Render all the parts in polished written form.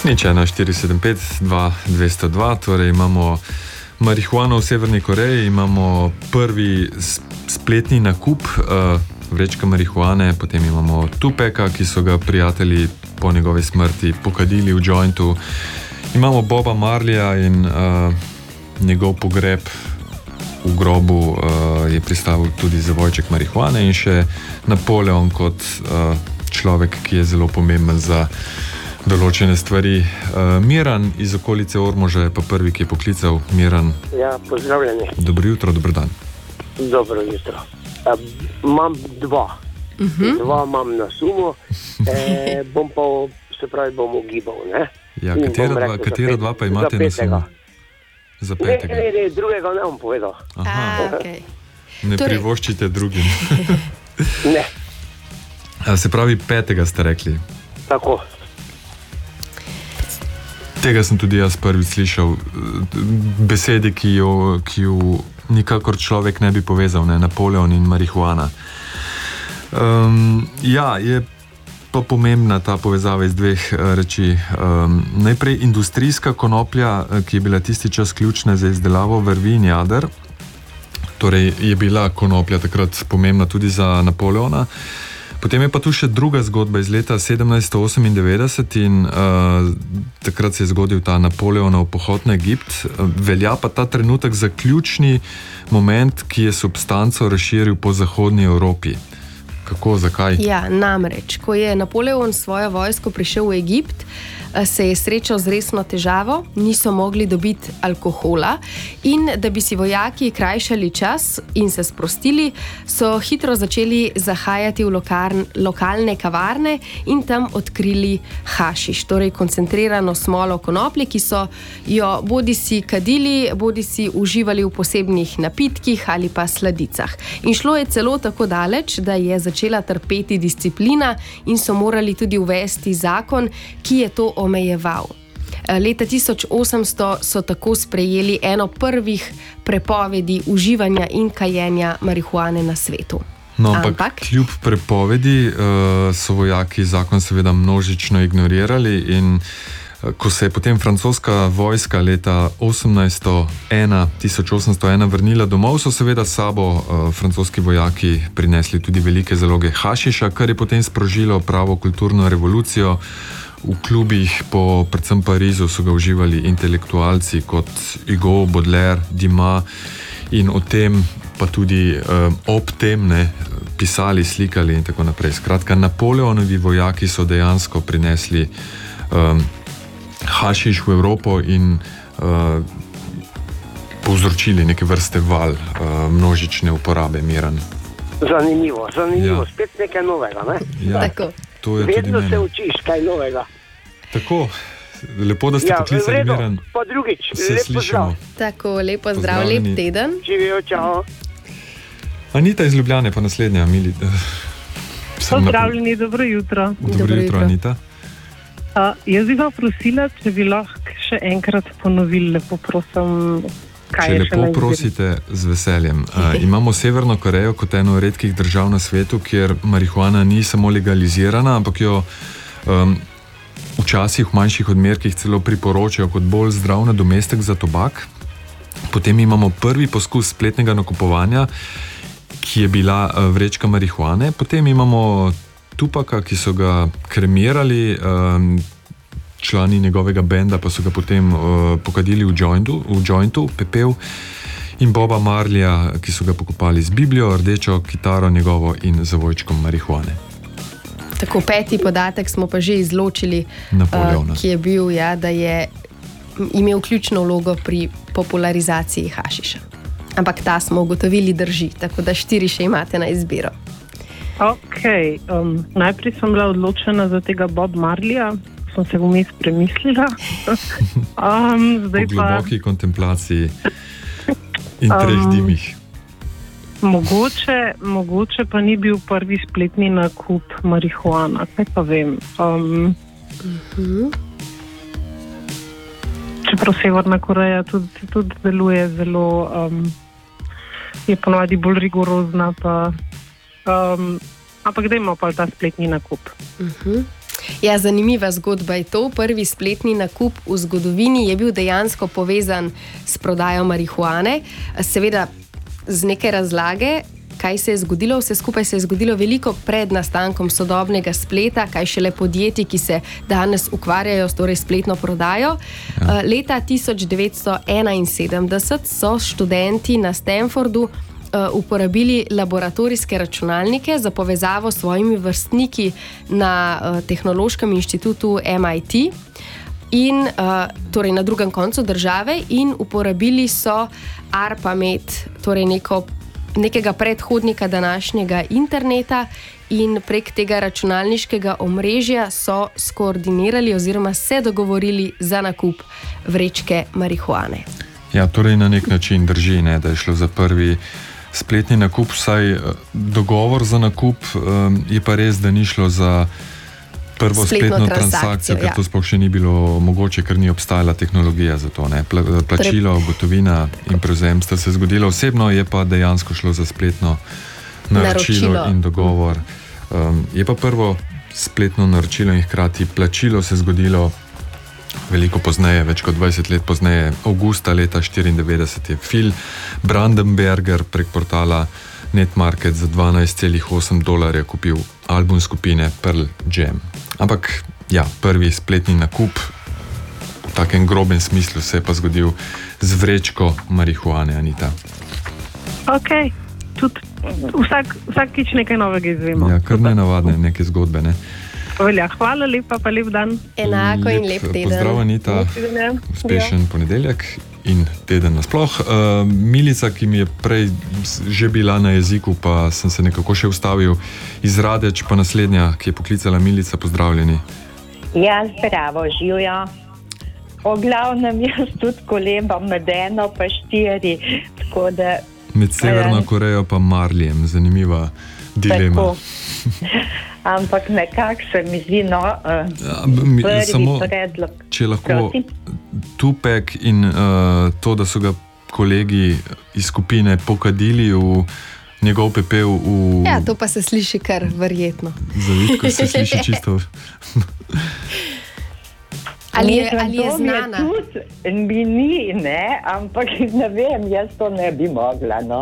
Nič 1-475-2-202, torej imamo marihuano v Severni Koreji, imamo prvi spletni nakup vrečka marihuane, potem imamo Tupeka, ki so ga prijatelji po njegovi smrti pokadili v jointu, imamo Boba Marleya in njegov pogreb v grobu je pristavil tudi zavojček marihuane in še Napoleon kot človek, ki je zelo pomemben za določene stvari. Miran iz okolice Ormoža je pa prvi, ki je poklical. Miran. Ja, pozdravljeni. Dobro jutro, dober dan. Dobro jutro. Imam dva. Dva imam na sumu. Bom pa, se pravi, bom ugibal, ne? Ja, katera dva pa imate na sumu? Za petega. Ne, drugega ne bom povedal. Aha. Okay. Ne privoščite drugim. Ne. Se pravi, petega ste rekli. Tako. Tega sem tudi jaz prvič slišal. Besedi, ki jo nikakor človek ne bi povezal, ne? Napoleon in marihuana. Ja, je pa pomembna ta povezava iz dveh reči. Najprej industrijska konoplja, ki je bila tisti čas ključna za izdelavo vrvi in jader. Torej je bila konoplja takrat pomembna tudi za Napoleona. Potem je pa tu še druga zgodba iz leta 1798 in takrat se je zgodil ta Napoleonov pohod na Egipt. Velja pa ta trenutek za ključni moment, ki je substanco razširil po zahodni Evropi. Kako, zakaj? Ja, namreč, ko je Napoleon svojo vojsko prišel v Egipt, se je srečal z resno težavo, niso mogli dobiti alkohola in da bi si vojaki krajšali čas in se sprostili, so hitro začeli zahajati v lokalne kavarne in tam odkrili hašiš, torej koncentrirano smolo konoplje, ki so jo bodisi kadili, bodisi uživali v posebnih napitkih ali pa sladicah. In šlo je celo tako daleč, da je začela trpeti disciplina in so morali tudi uvesti zakon, ki je to omejeval. Leta 1800 so tako sprejeli eno prvih prepovedi uživanja in kajenja marihuane na svetu. No, ampak kljub prepovedi so vojaki zakon seveda množično ignorirali in ko se je potem francoska vojska leta 1801 vrnila domov, so seveda s sabo francoski vojaki prinesli tudi velike zaloge hašiša, kar je potem sprožilo pravo kulturno revolucijo. V klubih po predvsem Parizu so ga uživali intelektualci kot Hugo, Baudelaire, Dumas in o tem pa tudi ob tem pisali, slikali in tako naprej. Skratka, Napoleonovi vojaki so dejansko prinesli hašiš v Evropo in povzročili neke vrste val množične uporabe. Miran. Zanimivo. Ja. Spet nekaj novega, ne? Ja, tako. To je vedno tudi se učiš kaj novega. Tako, lepo, da ste poklicali, Miran. Pa drugič, se slišimo. Tako, lepo zdrav, lep teden. Živijo, čao. Anita iz Ljubljane, pa naslednja, Mili. Pozdravljeni, dobro jutro. Dobro jutro, Anita. Jaz bi pa prosila, če bi lahko še enkrat ponovili, lepo prosim, kaj je še lepo prosite, z veseljem. Imamo Severno Korejo kot eno redkih držav na svetu, kjer marihuana ni samo legalizirana, ampak jo včasih v manjših odmerkih celo priporočajo kot bolj zdrav nadomestek za tobak. Potem imamo prvi poskus spletnega nakupovanja, ki je bila vrečka marihuane. Potem imamo Tupaka, ki so ga kremirali, člani njegovega benda pa so ga potem pokadili v jointu, pepel, in Boba Marleya, ki so ga pokopali z Biblijo, rdečo kitaro njegovo in zavojčkom marihuane. Tako, peti podatek smo pa že izločili, ki je bil, da je imel ključno vlogo pri popularizaciji hašiša. Ampak ta smo ugotovili drži, tako da 4 še imate na izbiro. Ok, najprej sem bila odločena za tega Bob Marleya, sem se vmes premislila. Po globoki kontemplaciji in 3 dimih. Mogoče pa ni bil prvi spletni nakup marihuana, kaj pa vem. Čeprav Severna Koreja tudi deluje zelo, je ponovadi bolj rigorozna, pa, ampak dajmo pa ta spletni nakup. Ja, zanimiva zgodba je to. Prvi spletni nakup v zgodovini je bil dejansko povezan s prodajo marihuane. Seveda z neke razlage, kaj se je zgodilo. Vse skupaj se je zgodilo veliko pred nastankom sodobnega spleta, kaj šele podjetij, ki se danes ukvarjajo s torej spletno prodajo. Ja. Leta 1971 so študenti na Stanfordu uporabili laboratorijske računalnike za povezavo s svojimi vrstniki na Tehnološkem inštitutu MIT in torej na drugem koncu države in uporabili so ARPANET, torej nekega predhodnika današnjega interneta in prek tega računalniškega omrežja so skoordinirali oziroma se dogovorili za nakup vrečke marihuane. Ja, torej na nek način drži, ne, da je šlo za prvi spletni nakup, vsaj dogovor za nakup, je pa res, da ni šlo za prvo spletno transakcijo, ker to sploh še ni bilo mogoče, ker ni obstajala tehnologija za to. Ne. Plačilo, gotovina in prevzem sta se zgodila osebno, je pa dejansko šlo za spletno naročilo in dogovor. Je pa prvo spletno naročilo in hkrati plačilo se zgodilo veliko pozneje, več kot 20 let pozneje, avgusta leta 1994 je Phil Brandenberger prek portala Netmarket za $12,8 kupil album skupine Pearl Jam. Ampak ja, prvi spletni nakup v takem grobem smislu se je pa zgodil z vrečko marihuane, Anita. Ok, tudi vsakič nekaj novega izvemo. Ja, kar nenavadne neke zgodbe, ne? Velja, hvala lepa, pa lep dan. Enako in lep teden. Pozdrav, Anita, uspešen ponedeljek in teden nasploh. Milica, ki mi je prej že bila na jeziku, pa sem se nekako še ustavil, iz Radeč, pa naslednja, ki je poklicala. Milica, pozdravljeni. Ja, zdravo, živijo. O glavnem jaz tudi kolebam med 1 pa 4, tako da... Med Severno Korejo pa Marlijem, zanimiva dilema. Tako. Ampak nekako se mi zdi, prvi samo, predlog. Če lahko, Tupac in to, da so ga kolegi iz skupine pokadili v njegov pepel v... Ja, to pa se sliši kar verjetno. Zavitko se sliši čisto... Ali je znana? Mi ni, ne, ampak ne vem, jaz to ne bi mogla, no.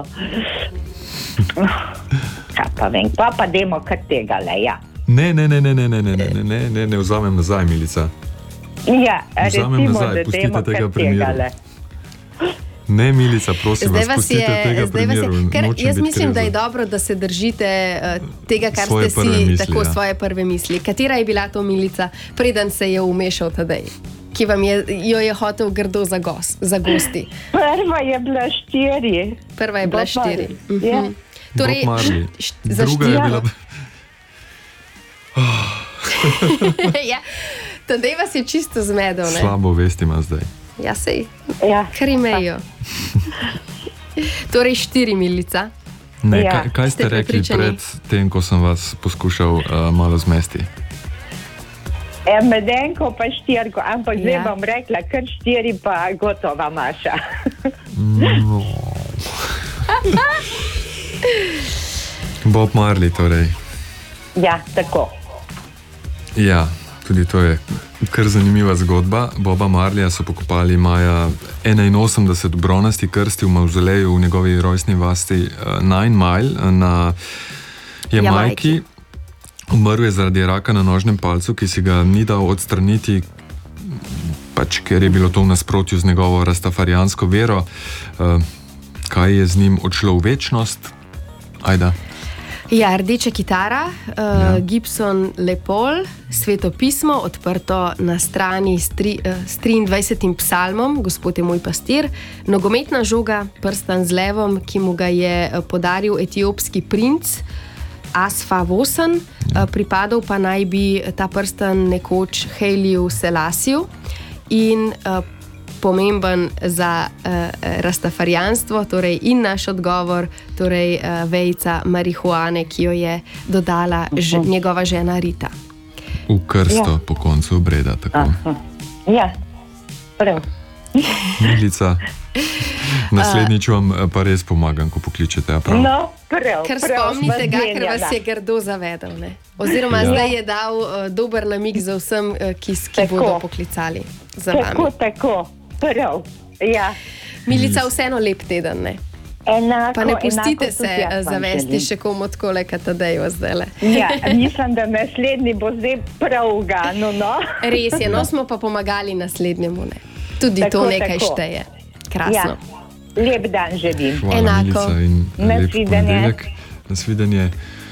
Pa vem, pa demo kar tega le, ja. Ne, vzamem nazaj, Milica. Ja, vzamem recimo, nazaj, da demo kar tega le. Ne, Milica, prosim vas, pustite tega primeru. Jaz mislim, da je dobro, da se držite tega, kar svoje ste si misli, tako ja. Svoje prve misli. Katera je bila to, Milica, preden se je umešal Tadej, ki vam jo je hotel grdo zagosti? Prva je bila 4. Prva je bila 4. Ja. Torej, druga je bila... Ja, Tadej vas je čisto zmedel, ne? Slabo vest ima zdaj. Ja, sej. Ja. Krimejo. Torej 4, Milica. Ne, Ja. kaj ste rekli pred tem, ko sem vas poskušal malo zmesti? Med 1 pa 4, ampak zdaj bom rekla, kar 4 pa gotova Maša. No. Bob Marley, torej. Ja, tako. Ja, tudi to je kar zanimiva zgodba. Boba Marleya so pokopali maja 1981 v bronasti krsti v mavzoleju v njegovi rojstni vasi Nine Mile na Jamajki. Umrl je zaradi raka na nožnem palcu, ki si ga ni dal odstraniti, pač ker je bilo to v nasprotju z njegovo rastafarijansko vero. Kaj je z njim odšlo v večnost? Ajda. Ja, rdeča kitara, Gibson Les Paul, Sveto pismo, odprto na strani s 23. psalmom, Gospod je moj pastir, nogometna žoga, prstan z levom, ki mu ga je podaril etiopski princ Asfa Vosen, pripadal pa naj bi ta prstan nekoč Hailiju Selassiju in pomemben za rastafarijanstvo, torej in naš odgovor, torej vejica marihuane, ki jo je dodala njegova žena Rita. V krsto po koncu obreda, tako. Ja, prav. Milica, naslednjič vam pa res pomagam, ko pokličete. No, prav. Ker spomnite ga, ker vas je grdo zavedel. Ne? Oziroma, zdaj je dal dober namig za vsem, ki bodo poklicali za vami. Tako, prav. Ja. Milica, vseeno lep teden, ne? Enako, pa ne pustite se zavesti še komu takole, Tadeju zdajle. Ja, mislim, da naslednji bo zdaj prav no. Res je, no smo pa pomagali naslednjemu, ne? Tudi tako, to nekaj šteje. Krasno. Ja. Lep dan želim. Hvala, enako. Milica, in lep ponedeljek. Nasvidenje.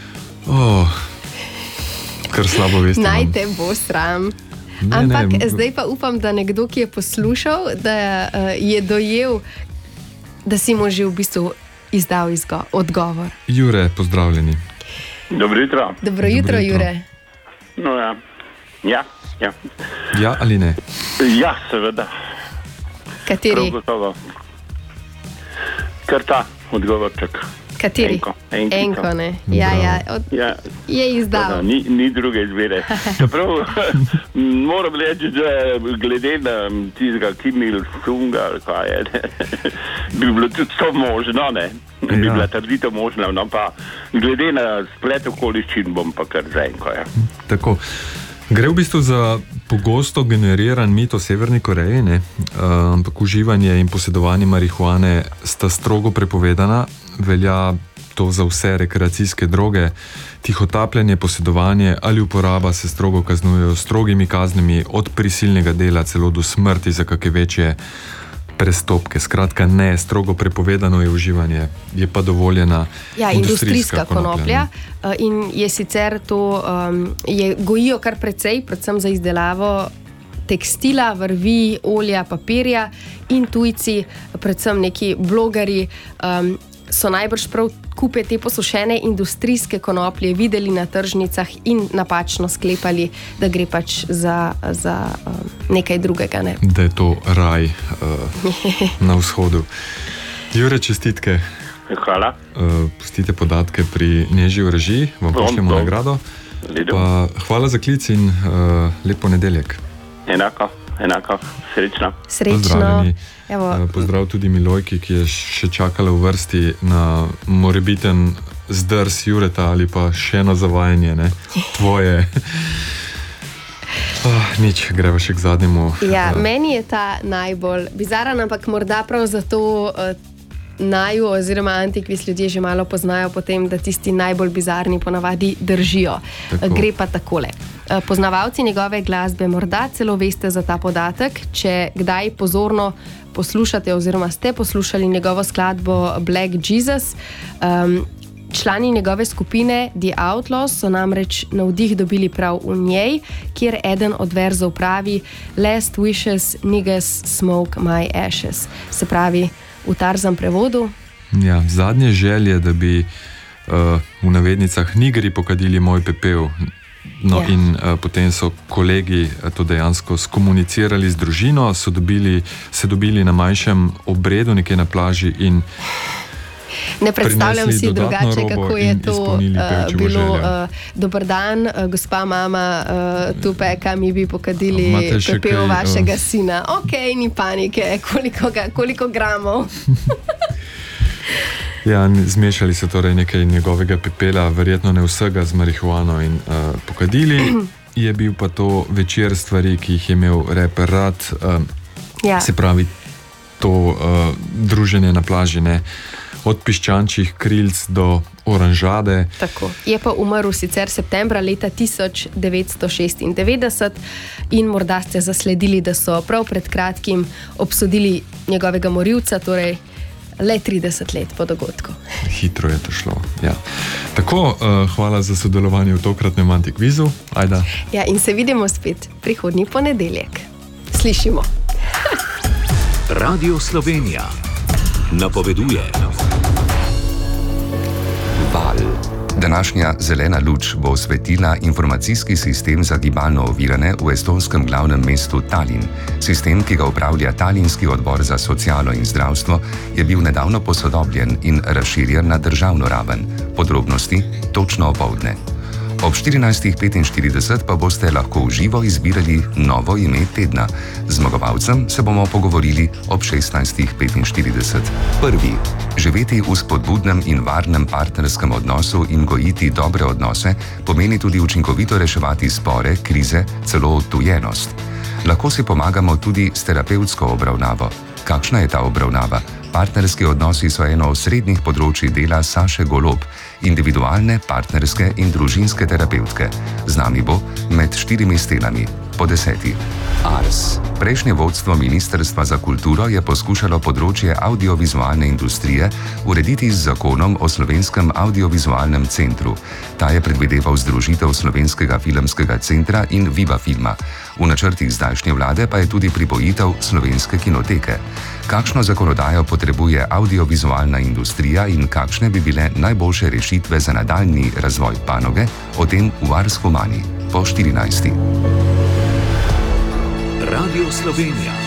Kar slabo veste. Naj te bo sram. Ampak zdaj pa upam, da nekdo, ki je poslušal, da je dojel, da si mu že v bistvu izdal odgovor. Jure, pozdravljeni. Dobro jutro. Dobro jutro, Jure. No ja. Ja. Ja ali ne? Ja, seveda. Kateri? Prav gotovo. Kar ta odgovorček. Kateri? Enko, ne. Ja. Je izdal. Ni druge izbire. Čeprav moram reči, da glede na tistega Kim Il-sunga, kaj je, bi bilo tudi to možno, ne? Bi bila trditev možna, no pa glede na splet okoliščin bom pa kar za Enko, ja. Tako. Gre v bistvu za pogosto generiran mit o Severni Koreji, ne? Ampak uživanje in posedovanje marihuane sta strogo prepovedana. Velja to za vse rekreacijske droge. Tihotapljanje, posedovanje ali uporaba se strogo kaznujejo strogimi kaznimi, od prisilnega dela celo do smrti za kakšne večje prestopke. Skratka, ne, strogo prepovedano je uživanje, je pa dovoljena industrijska konoplja. In je sicer to, gojijo kar precej, predvsem za izdelavo tekstila, vrvi, olja, papirja, in tujci, predvsem neki blogerji, so najbrž prav kupe te posušene industrijske konoplje videli na tržnicah in napačno sklepali, da gre pač za nekaj drugega. Ne? Da je to raj na vzhodu. Jure, čestitke. Hvala. Pustite podatke pri Neži v režiji, vam pošljemo nagrado. Pa hvala za klic in lep ponedeljek. Enako. Srečno. Pozdravljeni. Pozdrav tudi Milojki, ki je še čakala v vrsti na morebiten zdrs Jureta ali pa še eno zavajanje, ne? Tvoje. Nič, greva še k zadnjemu. Ja, meni je ta najbolj bizaran, ampak morda prav zato naju oziroma antikviz ljudje že malo poznajo potem, da tisti najbolj bizarni ponavadi držijo. Tako. Gre pa takole. Poznavalci njegove glasbe morda celo veste za ta podatek, če kdaj pozorno poslušate oziroma ste poslušali njegovo skladbo Black Jesus. Člani njegove skupine The Outlaws so namreč navdih dobili prav v njej, kjer eden od verzov pravi Last wishes niggas smoke my ashes. Se pravi, v Tarzan prevodu. Ja, zadnje želje, da bi v navednicah nigri pokadili moj pepel. No, ja. In potem so kolegi to dejansko skomunicirali z družino, se dobili na manjšem obredu nekje na plaži in ne predstavljam si drugače, kako je to bilo. Dober dan, gospa mama Tupeka, mi bi pokadili pepel vašega sina. Ok, ni panike, koliko gramov. Ja, zmešali so torej nekaj njegovega pepela, verjetno ne vsega, z marihuano in pokadili. Je bil pa to večer stvari, ki jih je imel reper rad. Se pravi, to druženje na plaži, ne? Od piščančjih krilc do oranžade. Tako. Je pa umrl sicer septembra leta 1996 in morda ste zasledili, da so prav pred kratkim obsodili njegovega morilca, torej le 30 let po dogodku. Hitro je to šlo, ja. Tako, hvala za sodelovanje v tokratnem antikvizu. Ajda. Ja, in se vidimo spet prihodnji ponedeljek. Slišimo. Radio Slovenija napoveduje. Val. Današnja zelena luč bo osvetlila informacijski sistem za gibalno ovirane v estonskem glavnem mestu Tallinn. Sistem, ki ga upravlja Tallinski odbor za socialo in zdravstvo, je bil nedavno posodobljen in razširjen na državno raven. Podrobnosti točno opoldne. Ob 14.45 pa boste lahko v živo izbirali novo ime tedna. Z zmagovalcem se bomo pogovorili ob 16.45. Prvi. Živeti v spodbudnem in varnem partnerskem odnosu in gojiti dobre odnose pomeni tudi učinkovito reševati spore, krize, celo odtujenost. Lahko si pomagamo tudi s terapevtsko obravnavo. Kakšna je ta obravnava? Partnerski odnosi so eno od srednjih področij dela Saše Golob, individualne, partnerske in družinske terapevtke. Z nami bo med 4 stenami. Po 10. Ars. Prejšnje vodstvo Ministrstva za kulturo je poskušalo področje audiovizualne industrije urediti z zakonom o Slovenskem audiovizualnem centru. Ta je predvideval združitev Slovenskega filmskega centra in Viva Filma. V načrtih zdajšnje vlade pa je tudi pripojitev Slovenske kinoteke. Kakšno zakonodajo potrebuje audiovizualna industrija in kakšne bi bile najboljše rešitve za nadaljnji razvoj panoge, o tem v Ars Humani po 14. Radio Slovenija.